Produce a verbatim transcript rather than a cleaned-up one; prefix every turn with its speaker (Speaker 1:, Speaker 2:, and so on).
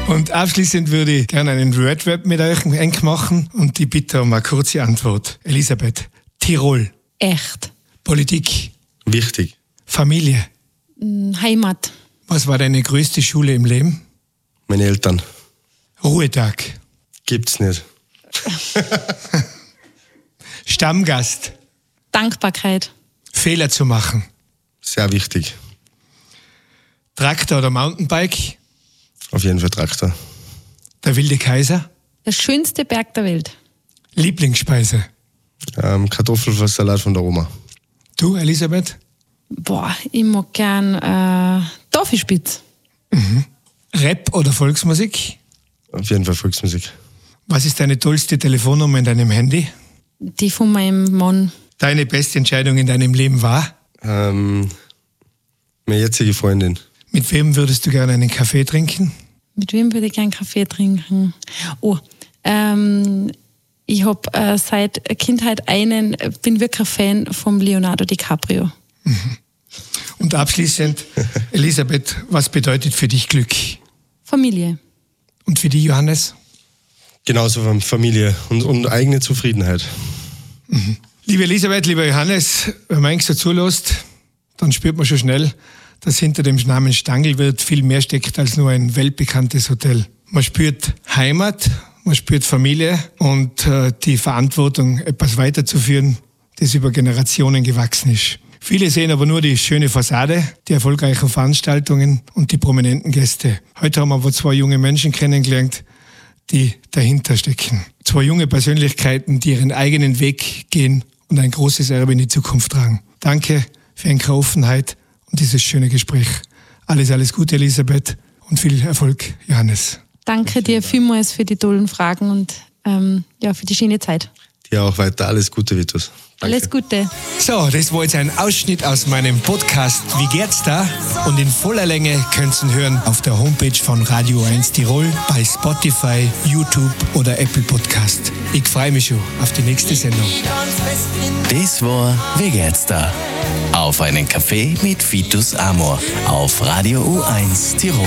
Speaker 1: Und abschließend würde ich gerne einen Word-Rap mit euch eng machen und die bitte um eine kurze Antwort. Elisabeth, Tirol.
Speaker 2: Echt.
Speaker 1: Politik.
Speaker 3: Wichtig.
Speaker 1: Familie.
Speaker 2: Heimat.
Speaker 1: Was war deine größte Schule im Leben?
Speaker 3: Meine Eltern.
Speaker 1: Ruhetag.
Speaker 3: Gibt's nicht.
Speaker 1: Stammgast.
Speaker 2: Dankbarkeit.
Speaker 1: Fehler zu machen.
Speaker 3: Sehr wichtig.
Speaker 1: Traktor oder Mountainbike?
Speaker 3: Auf jeden Fall Traktor.
Speaker 1: Der wilde Kaiser?
Speaker 2: Der schönste Berg der Welt.
Speaker 1: Lieblingsspeise?
Speaker 3: Ähm, Kartoffelsalat von der Oma.
Speaker 1: Du, Elisabeth?
Speaker 2: Boah, ich mag gern äh, Tafelspitz.
Speaker 1: Mhm. Rap oder Volksmusik?
Speaker 3: Auf jeden Fall Volksmusik.
Speaker 1: Was ist deine tollste Telefonnummer in deinem Handy?
Speaker 2: Die von meinem Mann.
Speaker 1: Deine beste Entscheidung in deinem Leben war?
Speaker 3: Ähm, meine jetzige Freundin.
Speaker 1: Mit wem würdest du gerne einen Kaffee trinken?
Speaker 2: Mit wem würde ich gern Kaffee trinken? Oh, ähm, ich habe äh, seit Kindheit einen, bin wirklich ein Fan vom Leonardo DiCaprio.
Speaker 1: Mhm. Und abschließend, Elisabeth, was bedeutet für dich Glück?
Speaker 2: Familie.
Speaker 1: Und für dich, Johannes?
Speaker 3: Genauso Familie und, und eigene Zufriedenheit.
Speaker 1: Mhm. Liebe Elisabeth, lieber Johannes, wenn man eigentlich so zulässt, dann spürt man schon schnell, dass hinter dem Namen Stangelwirt viel mehr steckt als nur ein weltbekanntes Hotel. Man spürt Heimat, man spürt Familie und äh, die Verantwortung, etwas weiterzuführen, das über Generationen gewachsen ist. Viele sehen aber nur die schöne Fassade, die erfolgreichen Veranstaltungen und die prominenten Gäste. Heute haben wir aber zwei junge Menschen kennengelernt, die dahinter stecken. Zwei junge Persönlichkeiten, die ihren eigenen Weg gehen und ein großes Erbe in die Zukunft tragen. Danke für eure Offenheit und dieses schöne Gespräch. Alles, alles Gute, Elisabeth, und viel Erfolg, Johannes.
Speaker 2: Danke dir vielmals für die tollen Fragen und ähm, ja, für die schöne Zeit.
Speaker 3: Dir auch weiter. Alles Gute, Vitus. Danke.
Speaker 2: Alles Gute.
Speaker 1: So, das war jetzt ein Ausschnitt aus meinem Podcast Wie geht's da? Und in voller Länge könnt ihr ihn hören auf der Homepage von Radio eins Tirol, bei Spotify, YouTube oder Apple Podcast. Ich freue mich schon auf die nächste Sendung.
Speaker 4: Das war Wie geht's da? Auf einen Kaffee mit Vitus Amor auf Radio U eins Tirol.